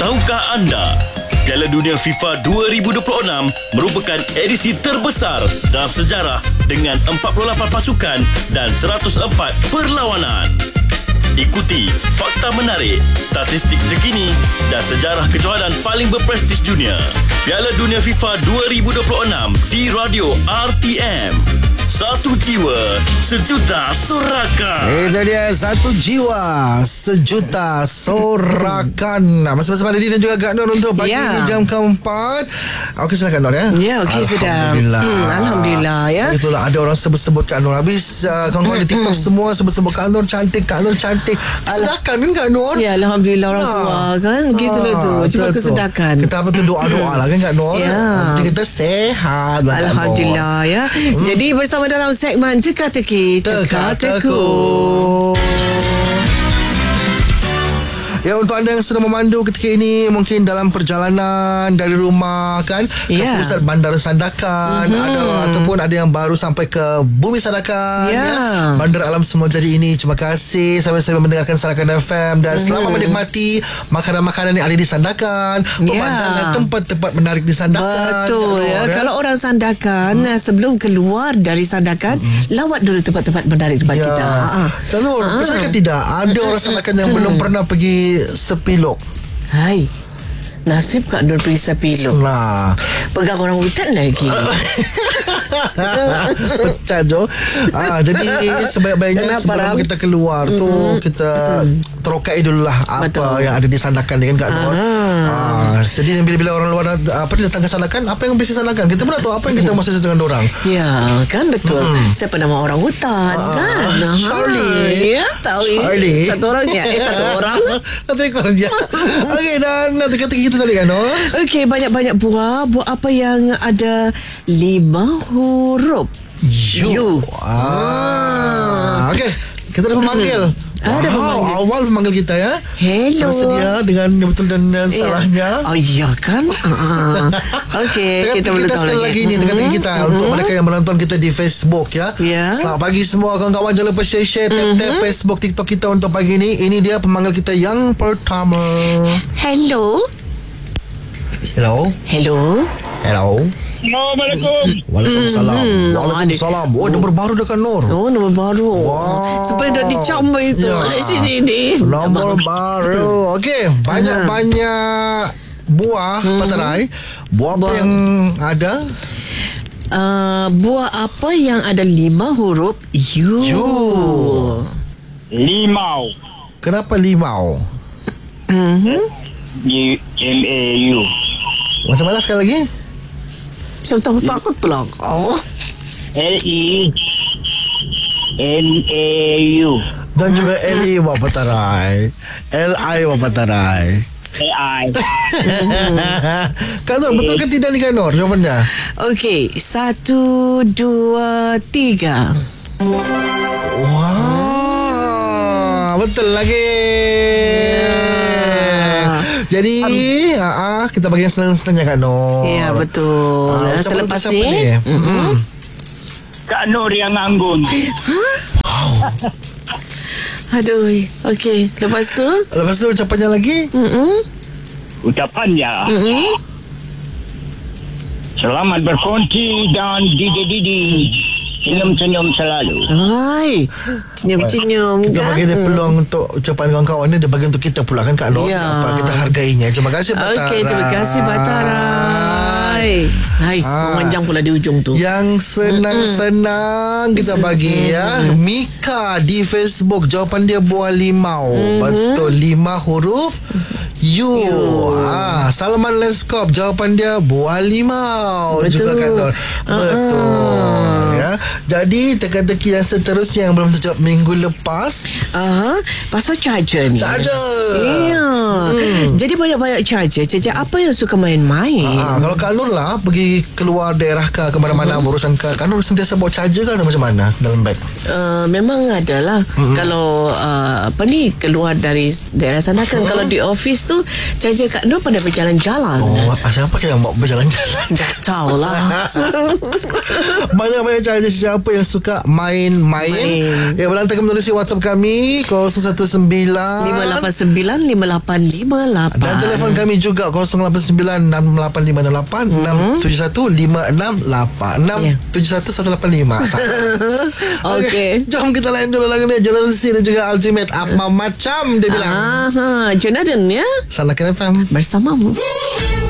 Tahukah anda, Piala Dunia FIFA 2026 merupakan edisi terbesar dalam sejarah dengan 48 pasukan dan 104 perlawanan. Ikuti fakta menarik, statistik terkini dan sejarah kejohanan paling berprestij dunia. Piala Dunia FIFA 2026 di Radio RTM. Satu jiwa, sejuta sorakan. Itu dia, satu jiwa, sejuta sorakan. Bersama-sama Didi dan juga Kak Nur untuk pagi ini jam keempat. Okey, silakan Nur ya. Ya, okey sudah. Alhamdulillah ya. Itulah, ada orang sebut-sebut Kak Nur. Habis kawan-kawan di TikTok semua sebut-sebut Kak Nur cantik, Kak Nur cantik. Sedangkan kan Kak Nur? Ya, Alhamdulillah orang tua kan. Gitulah tu. Cuma kesedakan. Kita apa tu doa-doa lah kan Kak Nur. Ya. Kita sehat. Alhamdulillah ya. Jadi bersama dalam segmen Teka-teki Teka-teku. Ya, untuk anda yang sedang memandu ketika ini, mungkin dalam perjalanan dari rumah kan ke pusat Bandara Sandakan, ada ataupun ada yang baru sampai ke Bumi Sandakan Bandar Alam Semulajadi ini. Terima kasih sambil-sambil mendengarkan Sandakan FM dan selamat menikmati makanan-makanan yang ada di Sandakan, pemandangan tempat-tempat menarik di Sandakan. Betul ya. Kalau orang Sandakan sebelum keluar dari Sandakan, lawat dulu tempat-tempat menarik tempat kita. Kalau misalkan tidak ada orang Sandakan yang belum pernah pergi Sepilok. Hai, nasib Kak Nur pergi Sepilok. Nah, pegang orang hutan lagi. Pecah Jo. Jadi sebaik-baiknya sebelum kita keluar tu kita terokai dululah apa yang ada di Sandakan ni kan Kak Nur. Jadi bila-bila orang luar datang ke Sandakan, apa yang mesti Sandakan, kita pun nak tahu apa yang kita mesti dengan dorang. Ya, kan betul. Siapa nama orang hutan kan? Charlie. Ya, tahu. Charlie. Satu orang ya. Satu orang. Satu ekor je. Okey, dan teka-teki kita tadi kan Nur. Okey, banyak-banyak buah. Buah apa yang ada 5 huruf? U. Okey, kita dah memanggil. Awal memanggil kita ya. Hello. Bersedia dengan betul dan salahnya. Oh iya kan. Okey, kita boleh tahu sekali lagi ni teka-teki kita untuk mereka yang menonton kita di Facebook ya. Selamat pagi semua kawan-kawan, jangan lupa share tap Facebook, TikTok kita untuk pagi ni. Ini dia pemanggil kita yang pertama. Hello. Hello. Hello. Hello. Assalamualaikum. Waalaikumsalam. Waalaikumsalam. Oh, nombor baru dekat Nur. Oh, nombor baru. Wow. Supaya dah dicambai tu. Di sini ni. Nombor baru. Okey, banyak-banyak buah patarai. Buah apa yang ada? Buah apa yang ada 5 huruf U? Limau. Kenapa limau? L-A-U. Macam mana sekali lagi? Saya tahu takut pula. L-E-N-A-U. Dan juga L-I buah patarai. L-I buah patarai. A-I. Kak Nur, betul ke tidak ni Kak Nur jawapannya? Okey, 1, 2, 3. Wah, betul lagi. Jadi kita bagi yang senang-senangnya Kak Nur. Ya, betul. Selepas ni Kak Nur yang anggun. Wow. Aduh. Okey, lepas tu ucapannya lagi. Ucapannya. Selamat berkongsi dan Didi. Senyum-senyum selalu. Hai, senyum-senyum Kita bagi dia peluang untuk ucapan kawan-kawan ni. Dia bagi untuk kita pula kan Kak Nur. Apa kita hargainya. Terima kasih Batara. Okey, terima kasih Batara. Hai, memanjang pula di ujung tu. Yang senang-senang kita bagi ya. Mika di Facebook, jawapan dia buah limau. Betul, 5 huruf U. Salman Leskop, jawapan dia buah limau. Betul. Juga Kak Nur. Betul ya. Jadi teka-teki yang seterusnya yang belum terjawab minggu lepas, pasal charger ni. Ya. Jadi banyak-banyak charger. Apa yang suka main-main? Kalau Kak Nur lah pergi keluar daerah ke mana-mana berurusan ke, Kak Nur sentiasa bawa charger ke atau macam mana dalam beg? Memang adalah. Kalau keluar dari daerah sana kan, kalau di office tu tu Jaja Kak Nur pada berjalan-jalan. Siapa yang mau berjalan-jalan? Tak tahulah. Banyak-banyak cara siapa yang suka main. Ya, berlantarkan menulis WhatsApp kami 019 589-5858. dan telefon kami juga 089-685-671-568 Okey. Jom kita lain dulu lagu ni Jealousy dan juga Ultimate. Apa macam dia bilang Jonathan ya Salahkan FM bersamamu.